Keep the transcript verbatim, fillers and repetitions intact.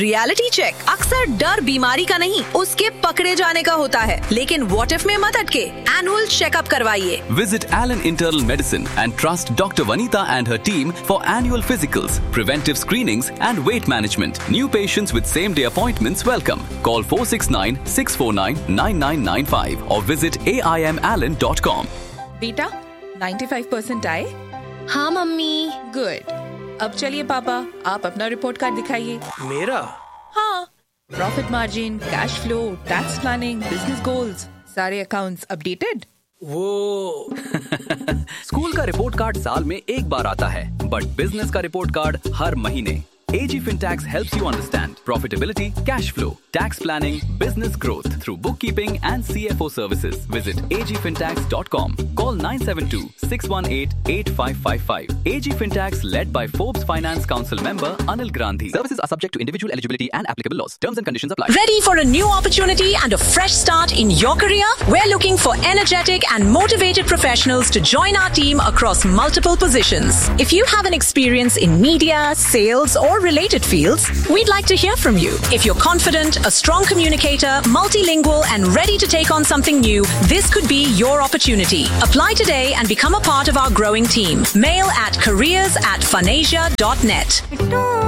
Reality check अक्सर डर बीमारी का नहीं, उसके पकड़े जाने का होता है, लेकिन व्हाट इफ में मत अटके, एनुअल चेकअप करवाइए। Visit Allen Internal Medicine and trust Doctor Vanita and her team for annual physicals, preventive screenings and weight management. New patients with same day appointments welcome. Call four six nine, six four nine, nine nine nine five or visit a i m allen dot com. बेटा पचानवे percent आए? हाँ mummy. Good. अब चलिए पापा, आप अपना report card दिखाइए। मेरा? हाँ, profit margin, cash flow, tax planning, business goals, सारे अकाउंट्स अपडेटेड। वो स्कूल का रिपोर्ट कार्ड साल में एक बार आता है, बट बिजनेस का रिपोर्ट कार्ड हर महीने। A G Fintax helps you understand profitability, cash flow, tax planning, business growth through bookkeeping and C F O services. Visit a g fintax dot com. Call nine seven two, six one eight, eight five five five. A G Fintax led by Forbes Finance Council member Anil Grandhi. Services are subject to individual eligibility and applicable laws. Terms and conditions apply. Ready for a new opportunity and a fresh start in your career? We're looking for energetic and motivated professionals to join our team across multiple positions. If you have an experience in media, sales, or related fields, we'd like to hear from you. If you're confident, a strong communicator, multilingual, and ready to take on something new, this could be your opportunity. Apply today and become a part of our growing team. Mail at careers at funasia dot net.